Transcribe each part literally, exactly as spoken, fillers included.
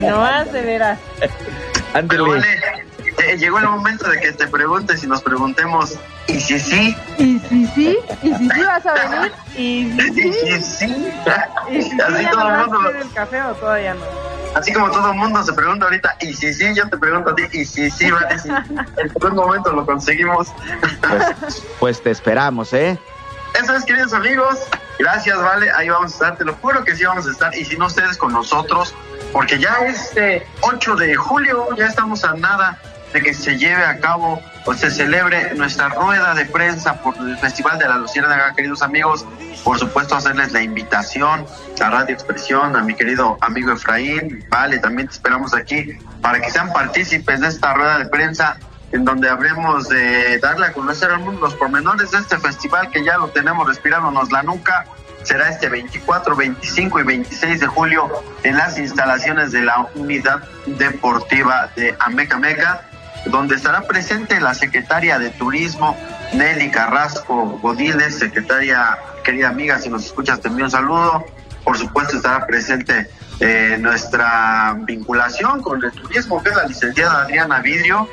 No más, de veras. Ándale. Vale, eh, llegó el momento de que te preguntes y nos preguntemos, ¿y si sí? ¿Y si sí? ¿Y si sí vas a venir? ¿Y si sí? ¿Y si sí? ¿Y si sí Así ya todo no el vas mundo. a hacer el café o todavía no? Así como todo el mundo se pregunta ahorita, ¿y si sí? Yo te pregunto a ti, ¿y si sí? Vale, sí. En algún momento lo conseguimos. Pues, pues te esperamos, ¿eh? Eso es, queridos amigos. Gracias, Vale. Ahí vamos a estar. Te lo juro que sí vamos a estar. Y si no, ustedes con nosotros. Porque ya es eh, ocho de julio. Ya estamos a nada de que se lleve a cabo o se celebre nuestra rueda de prensa por el Festival de la Luciérnaga, queridos amigos. Por supuesto, hacerles la invitación a Radio Expresión, a mi querido amigo Efraín. Vale, también te esperamos aquí para que sean partícipes de esta rueda de prensa, en donde habremos de darle a conocer al mundo los pormenores de este festival que ya lo tenemos respirándonos la nuca. Será este veinticuatro, veinticinco y veintiséis de julio en las instalaciones de la Unidad Deportiva de Amecameca, donde estará presente la secretaria de Turismo, Nelly Carrasco Godínez. Secretaria, querida amiga, si nos escuchas te envío un saludo. Por supuesto estará presente eh, nuestra vinculación con el turismo, que es la licenciada Adriana Vidrio,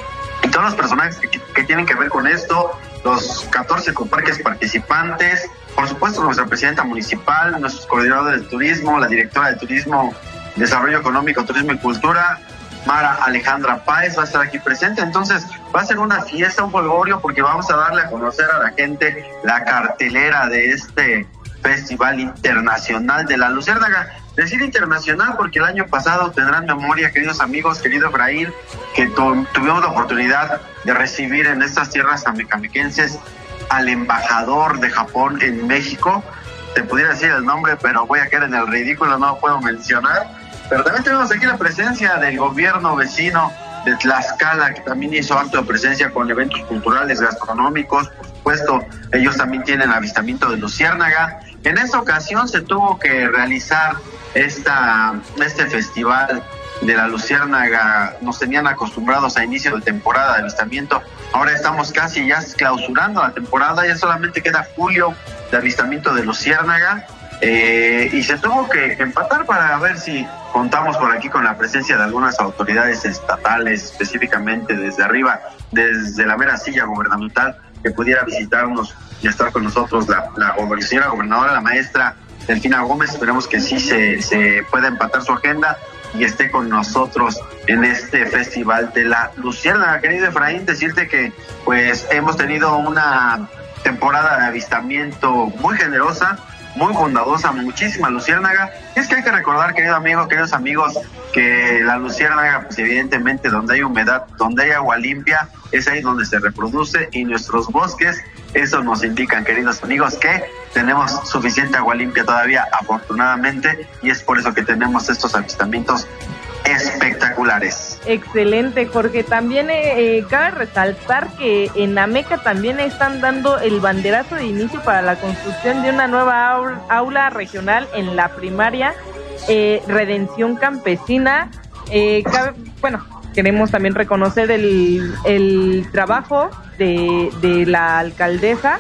y todos los personajes que, que tienen que ver con esto, los catorce coparques participantes, por supuesto nuestra presidenta municipal, nuestros coordinadores de turismo, la directora de Turismo, Desarrollo Económico, Turismo y Cultura, Mara Alejandra Páez, va a estar aquí presente. Entonces va a ser una fiesta, un jolgorio, porque vamos a darle a conocer a la gente la cartelera de este Festival Internacional de la Luciérnaga. Decir internacional porque el año pasado, tendrán memoria, queridos amigos, querido Efraín, que tu, tuvimos la oportunidad de recibir en estas tierras amecamequenses al embajador de Japón en México. Te pudiera decir el nombre, pero voy a caer en el ridículo, no lo puedo mencionar. Pero también tenemos aquí la presencia del gobierno vecino de Tlaxcala, que también hizo acto de presencia con eventos culturales, gastronómicos. Por supuesto, ellos también tienen avistamiento de luciérnaga. En esta ocasión se tuvo que realizar esta, este festival de la luciérnaga. Nos tenían acostumbrados a inicio de temporada de avistamiento. Ahora estamos casi ya clausurando la temporada, ya solamente queda julio de avistamiento de luciérnaga. Eh, y se tuvo que empatar para ver si contamos por aquí con la presencia de algunas autoridades estatales, específicamente desde arriba, desde la mera silla gubernamental, que pudiera visitarnos y estar con nosotros la, la, la señora gobernadora, la maestra Delfina Gómez. Esperemos que sí se, se pueda empatar su agenda y esté con nosotros en este Festival de la Luciérnaga. Querido Efraín, decirte que pues hemos tenido una temporada de avistamiento muy generosa, muy bondadosa, muchísima luciérnaga. Y es que hay que recordar, querido amigo, queridos amigos, que la luciérnaga, pues evidentemente donde hay humedad, donde hay agua limpia, es ahí donde se reproduce, y nuestros bosques, eso nos indican, queridos amigos, que tenemos suficiente agua limpia todavía, afortunadamente, y es por eso que tenemos estos avistamientos espectaculares. Excelente, Jorge. También eh, cabe resaltar que en Ameca también están dando el banderazo de inicio para la construcción de una nueva aula, aula regional en la primaria eh, Redención Campesina. Eh, cabe, bueno, queremos también reconocer el, el trabajo de, de la alcaldesa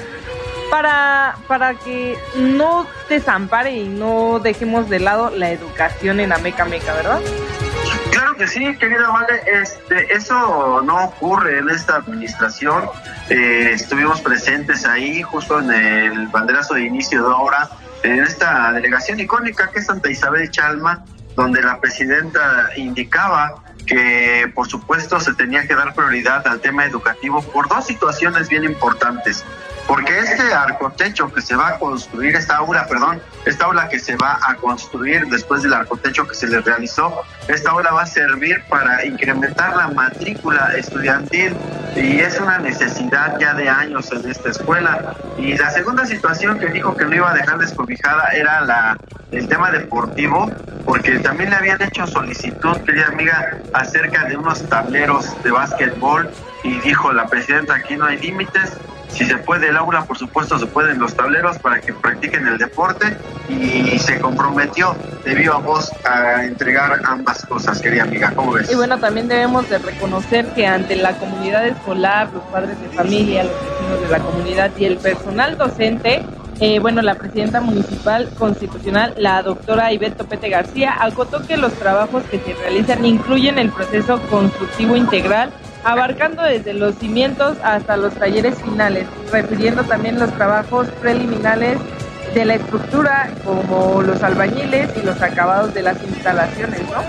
para, para que no desampare y no dejemos de lado la educación en Amecameca, ¿verdad? Claro que sí, querida Vale, este, eso no ocurre en esta administración. Eh, estuvimos presentes ahí justo en el banderazo de inicio de obra, en esta delegación icónica que es Santa Isabel Chalma, donde la presidenta indicaba que por supuesto se tenía que dar prioridad al tema educativo por dos situaciones bien importantes. Porque este arcotecho que se va a construir, esta aula, perdón, esta aula que se va a construir después del arcotecho que se le realizó, esta aula va a servir para incrementar la matrícula estudiantil y es una necesidad ya de años en esta escuela. Y la segunda situación que dijo que no iba a dejar descobijada era la, el tema deportivo, porque también le habían hecho solicitud, querida amiga, acerca de unos tableros de básquetbol y dijo la presidenta, aquí no hay límites. Si se puede el aula, por supuesto se pueden los tableros para que practiquen el deporte, y se comprometió de viva voz a entregar ambas cosas, querida amiga. ¿Cómo ves? Y bueno, también debemos de reconocer que ante la comunidad escolar, los padres de familia, los vecinos de la comunidad y el personal docente, Eh, bueno, la presidenta municipal constitucional, la doctora Ivette Topete García, acotó que los trabajos que se realizan incluyen el proceso constructivo integral, abarcando desde los cimientos hasta los talleres finales, refiriendo también los trabajos preliminares de la estructura, como los albañiles y los acabados de las instalaciones, ¿no?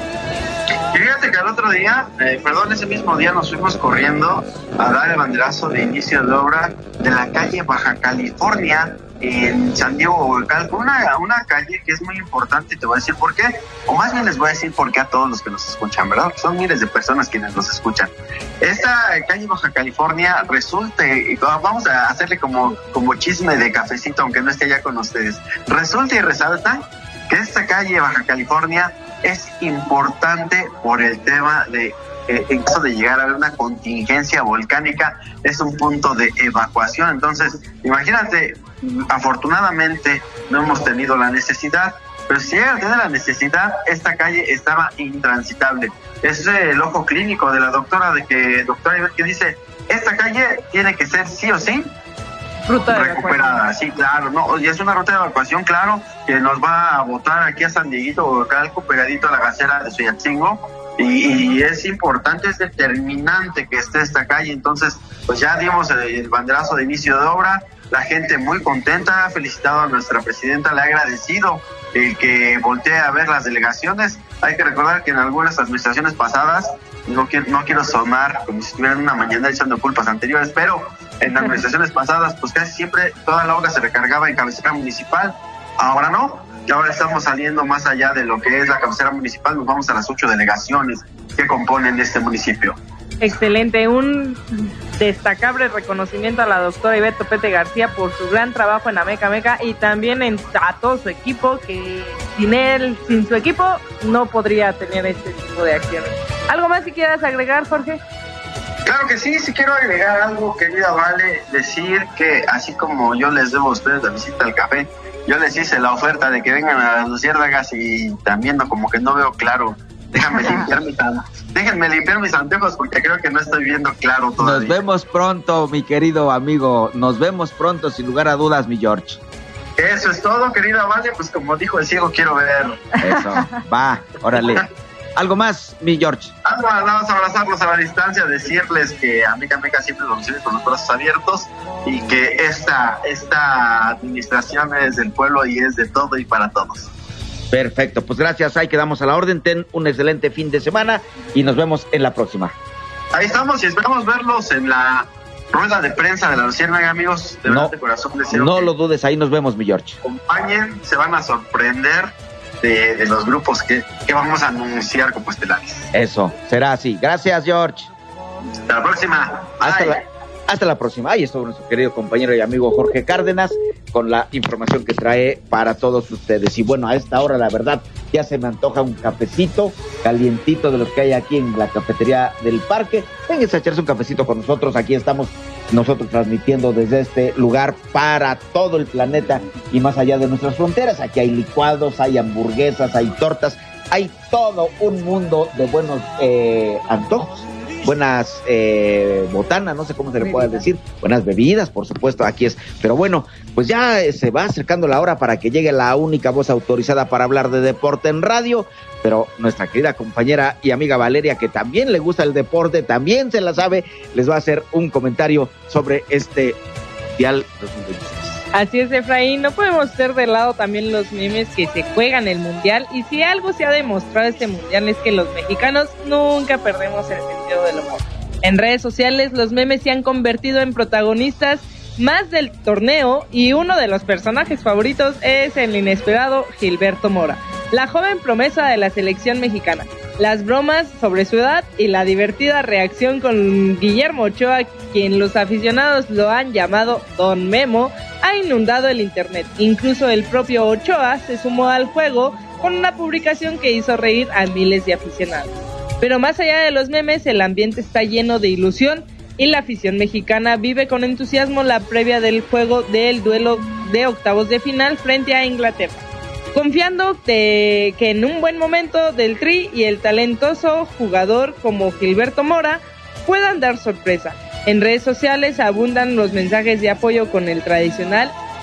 Y fíjate que el otro día, eh, perdón, ese mismo día nos fuimos corriendo a dar el banderazo de inicio de obra de la calle Baja California en San Diego, Huacalco, una, una calle que es muy importante, y te voy a decir por qué, o más bien les voy a decir por qué a todos los que nos escuchan, ¿verdad? Son miles de personas quienes nos escuchan. Esta calle Baja California resulta, y vamos a hacerle como, como chisme de cafecito, aunque no esté ya con ustedes, resulta y resalta que esta calle Baja California es importante por el tema de, eh, en caso de llegar a haber una contingencia volcánica, es un punto de evacuación. Entonces, imagínate, afortunadamente no hemos tenido la necesidad, pero si llega a tener la necesidad, esta calle estaba intransitable. Es el ojo clínico de la doctora, de que, doctora Ivette, que dice, esta calle tiene que ser sí o sí Ruta de recuperada, sí, claro, no, y es una ruta de evacuación, claro, que nos va a botar aquí a San Dieguito, Huacalco, pegadito a la gasera de Soyatzingo, y, y es importante, es determinante que esté esta calle. Entonces, pues ya dimos el, el banderazo de inicio de obra, la gente muy contenta, ha felicitado a nuestra presidenta, le ha agradecido el que voltee a ver las delegaciones. Hay que recordar que en algunas administraciones pasadas, no quiero, no quiero sonar como si estuvieran una mañana echando culpas anteriores, pero en administraciones pasadas, pues casi siempre toda la obra se recargaba en cabecera municipal. Ahora no, y ahora estamos saliendo más allá de lo que es la cabecera municipal, nos vamos a las ocho delegaciones que componen este municipio. Excelente, un destacable reconocimiento a la doctora Ivette Topete García por su gran trabajo en Ameca Meca y también en, a todo su equipo, que sin él, sin su equipo, no podría tener este tipo de acciones. ¿Algo más si quieras agregar, Jorge? Claro que sí, sí quiero agregar algo, querida Vale, decir que así como yo les debo a ustedes la visita al café, yo les hice la oferta de que vengan a las luciérnagas y también no, como que no veo claro. Déjame limpiar mis, déjenme limpiar mis anteojos porque creo que no estoy viendo claro todavía. Nos vemos pronto, mi querido amigo, nos vemos pronto, sin lugar a dudas, mi George. Eso es todo, querida Vale, pues como dijo el ciego, quiero ver. Eso, va, órale. ¿Algo más, mi George? Algo más, vamos a abrazarlos a la distancia, decirles que Ameca Meca siempre nos recibe con los brazos abiertos y que esta, esta administración es del pueblo y es de todo y para todos. Perfecto, pues gracias, ahí quedamos a la orden, ten un excelente fin de semana y nos vemos en la próxima. Ahí estamos y esperamos verlos en la rueda de prensa de la Luciérnaga, amigos, de verdad no, de corazón deseo no que lo dudes, ahí nos vemos, mi George. Acompañen, se van a sorprender de, de los grupos que, que vamos a anunciar como estelares. Eso, será así, gracias, George. Hasta la próxima. Hasta la, hasta la próxima. Ahí estuvo nuestro querido compañero y amigo Jorge Cárdenas con la información que trae para todos ustedes. Y bueno, a esta hora la verdad ya se me antoja un cafecito calientito de los que hay aquí en la cafetería del parque. Vénganse a echarse un cafecito con nosotros. Aquí estamos nosotros transmitiendo desde este lugar para todo el planeta y más allá de nuestras fronteras. Aquí hay licuados, hay hamburguesas, hay tortas, hay todo un mundo de buenos eh, antojos, buenas eh, botanas, no sé cómo se le puede decir, buenas bebidas, por supuesto, aquí es. Pero bueno, pues ya eh, se va acercando la hora para que llegue la única voz autorizada para hablar de deporte en radio, pero nuestra querida compañera y amiga Valeria, que también le gusta el deporte, también se la sabe, les va a hacer un comentario sobre este Mundial dos mil veintiséis. Así es, Efraín, no podemos hacer de lado también los memes que se juegan el Mundial, y si algo se ha demostrado este Mundial es que los mexicanos nunca perdemos el sentido del humor. En redes sociales los memes se han convertido en protagonistas más del torneo, y uno de los personajes favoritos es el inesperado Gilberto Mora, la joven promesa de la selección mexicana. Las bromas sobre su edad y la divertida reacción con Guillermo Ochoa, quien los aficionados lo han llamado Don Memo, ha inundado el internet. Incluso el propio Ochoa se sumó al juego con una publicación que hizo reír a miles de aficionados. Pero más allá de los memes, el ambiente está lleno de ilusión y la afición mexicana vive con entusiasmo la previa del juego del duelo de octavos de final frente a Inglaterra, confiando de que en un buen momento del Tri y el talentoso jugador como Gilberto Mora puedan dar sorpresa. En redes sociales abundan los mensajes de apoyo con el tradicional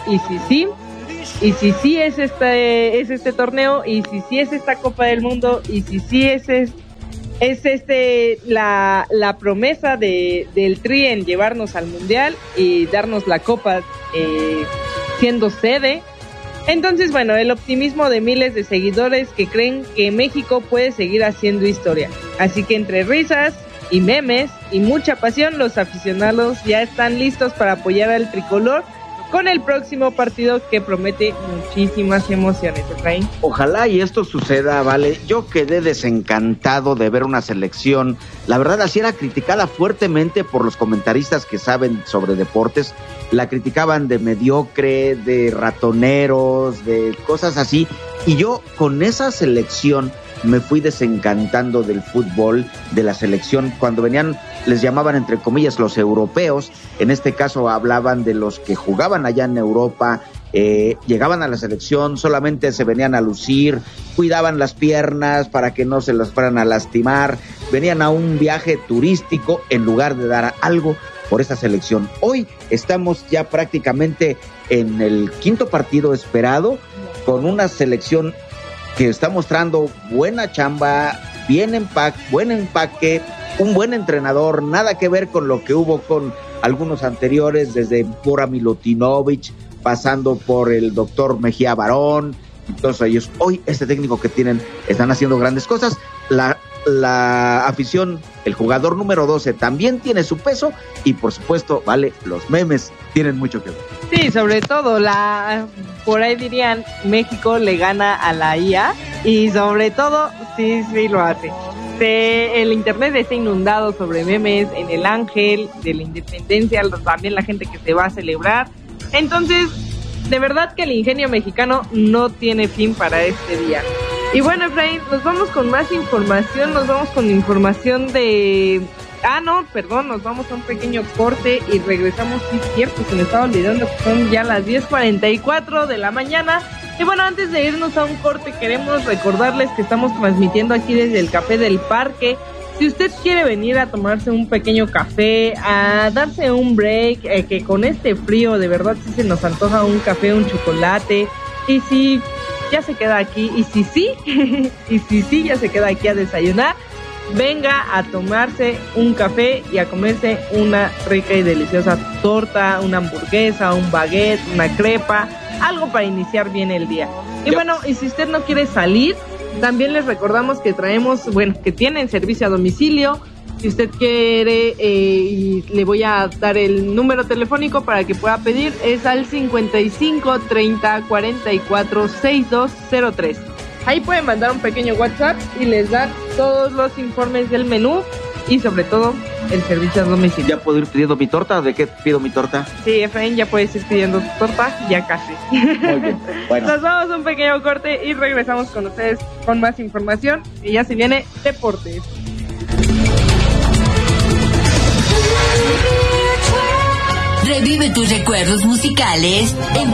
y si sí, y si sí es este, es este torneo, y si sí es esta Copa del Mundo, y si sí es este, es este la, la promesa de, del Tri en llevarnos al Mundial y darnos la Copa eh, siendo sede. Entonces, bueno, el optimismo de miles de seguidores que creen que México puede seguir haciendo historia. Así que entre risas y memes y mucha pasión, los aficionados ya están listos para apoyar al tricolor con el próximo partido que promete muchísimas emociones, Efraín. Ojalá y esto suceda, vale. Yo quedé desencantado de ver una selección, la verdad, así era criticada fuertemente por los comentaristas que saben sobre deportes. La criticaban de mediocre, de ratoneros, de cosas así. Y yo con esa selección me fui desencantando del fútbol, de la selección. Cuando venían, les llamaban entre comillas los europeos, en este caso hablaban de los que jugaban allá en Europa, eh, llegaban a la selección, solamente se venían a lucir, cuidaban las piernas para que no se las fueran a lastimar, venían a un viaje turístico en lugar de dar algo por esta selección. Hoy estamos ya prácticamente en el quinto partido esperado, con una selección que está mostrando buena chamba, bien empaque, buen empaque, un buen entrenador, nada que ver con lo que hubo con algunos anteriores, desde Bora Milutinovic, pasando por el doctor Mejía Barón, todos ellos. Hoy este técnico que tienen, están haciendo grandes cosas. La, la afición, el jugador número doce también tiene su peso, y por supuesto, vale, los memes tienen mucho que ver. Sí, sobre todo, la por ahí dirían, México le gana a la I A, y sobre todo, sí, sí lo hace. Se, el internet está inundado sobre memes, en el Ángel de la Independencia, también la gente que se va a celebrar. Entonces, de verdad que el ingenio mexicano no tiene fin para este día. Y bueno, Efraín, nos vamos con más información, nos vamos con información de... Ah, no, perdón, nos vamos a un pequeño corte y regresamos. Sí, cierto, se me estaba olvidando que son ya las diez cuarenta y cuatro de la mañana. Y bueno, antes de irnos a un corte, queremos recordarles que estamos transmitiendo aquí desde el Café del Parque. Si usted quiere venir a tomarse un pequeño café, a darse un break, eh, que con este frío de verdad sí se nos antoja un café, un chocolate. Y si ya se queda aquí, y si sí, y si sí ya se queda aquí a desayunar, venga a tomarse un café y a comerse una rica y deliciosa torta, una hamburguesa, un baguette, una crepa, algo para iniciar bien el día. Y bueno, y si usted no quiere salir, también les recordamos que traemos, bueno, que tienen servicio a domicilio. Si usted quiere, eh, y le voy a dar el número telefónico para que pueda pedir, es al cincuenta y cinco, treinta, cuarenta y cuatro, sesenta y dos cero tres. Ahí pueden mandar un pequeño WhatsApp y les dan todos los informes del menú y sobre todo el servicio a domicilio. ¿Ya puedo ir pidiendo mi torta? ¿De qué pido mi torta? Sí, Efraín, ya puedes ir pidiendo tu torta, ya casi. Muy bien, bueno. Nos vamos a un pequeño corte y regresamos con ustedes con más información, y ya se viene deportes. Revive tus recuerdos musicales en